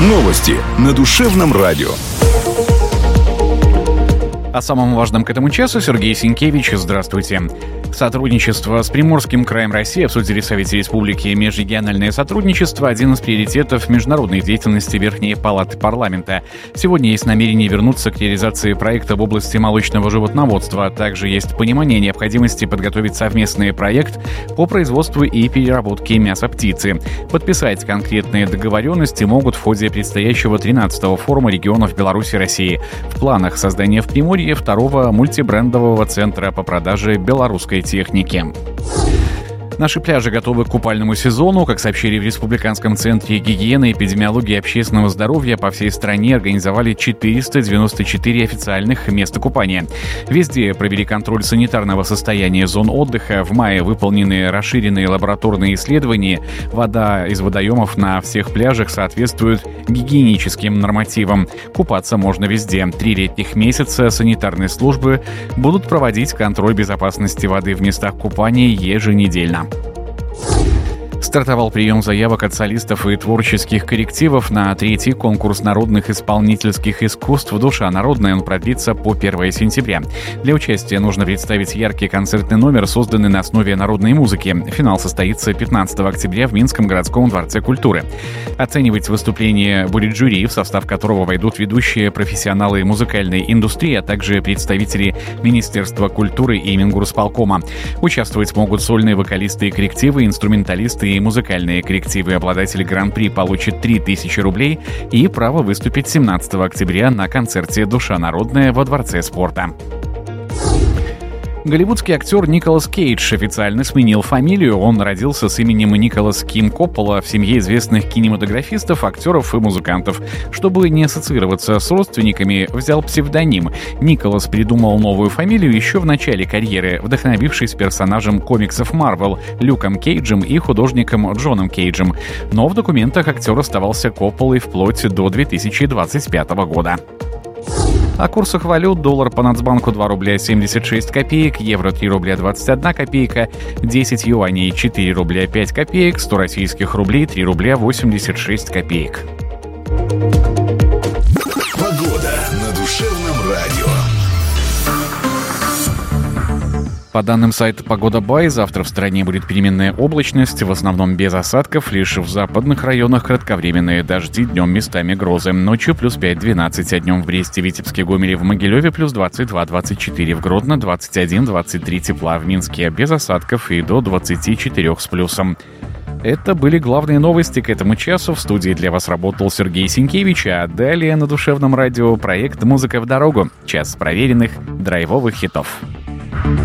Новости на Душевном радио. О самом важном к этому часу Сергей Сенкевич. Здравствуйте. Сотрудничество с Приморским краем России обсудили в Совете Республики. Межрегиональное сотрудничество – один из приоритетов международной деятельности Верхней Палаты парламента. Сегодня есть намерение вернуться к реализации проекта в области молочного животноводства. Также есть понимание необходимости подготовить совместный проект по производству и переработке мяса птицы. Подписать конкретные договоренности могут в ходе предстоящего 13-го форума регионов Беларуси и России. В планах создания в Приморье второго мультибрендового центра по продаже белорусской техники. Наши пляжи готовы к купальному сезону. Как сообщили в Республиканском центре гигиены, эпидемиологии и общественного здоровья, по всей стране организовали 494 официальных места купания. Везде провели контроль санитарного состояния зон отдыха. В мае выполнены расширенные лабораторные исследования. Вода из водоемов на всех пляжах соответствует гигиеническим нормативам. Купаться можно везде. 3 летних месяца санитарные службы будут проводить контроль безопасности воды в местах купания еженедельно. Стартовал прием заявок от солистов и творческих коллективов на 3-й конкурс народных исполнительских искусств «Душа народная». Он продлится по 1 сентября. Для участия нужно представить яркий концертный номер, созданный на основе народной музыки. Финал состоится 15 октября в Минском городском дворце культуры. Оценивать выступление будет жюри, в состав которого войдут ведущие профессионалы музыкальной индустрии, а также представители Министерства культуры и Мингорисполкома. Участвовать могут сольные вокалисты и коллективы, инструменталисты и музыкальные коллективы. Обладатель гран-при получит 3000 рублей и право выступить 17 октября на концерте «Душа народная» во Дворце спорта. Голливудский актер Николас Кейдж официально сменил фамилию. Он родился с именем Николас Ким Коппола в семье известных кинематографистов, актеров и музыкантов. Чтобы не ассоциироваться с родственниками, взял псевдоним. Николас придумал новую фамилию еще в начале карьеры, вдохновившись персонажем комиксов Marvel Люком Кейджем и художником Джоном Кейджем. Но в документах актер оставался Копполой вплоть до 2025 года. О курсах валют: доллар по Нацбанку 2 рубля 76 копеек, евро 3 рубля 21 копейка, 10 юаней 4 рубля 5 копеек, 100 российских рублей 3 рубля 86 копеек. Погода на Душевном радио. По данным сайта «Погода.бай», завтра в стране будет переменная облачность, в основном без осадков, лишь в западных районах кратковременные дожди, днем местами грозы. Ночью плюс 5-12, а днем в Бресте, Витебске, Гомеле, в Могилеве плюс 22-24, в Гродно 21-23 тепла, в Минске без осадков и до 24 с плюсом. Это были главные новости к этому часу. В студии для вас работал Сергей Сенкевич, а далее на Душевном радио проект «Музыка в дорогу». Час проверенных драйвовых хитов.